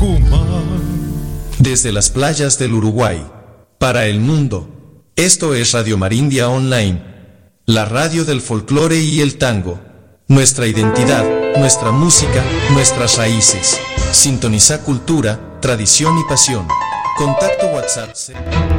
Tucumán. Desde las playas del Uruguay, para el mundo, esto es Radio Marindia Online, la radio del folclore y el tango. Nuestra identidad, nuestra música, nuestras raíces. Sintoniza cultura, tradición y pasión. Contacto WhatsApp.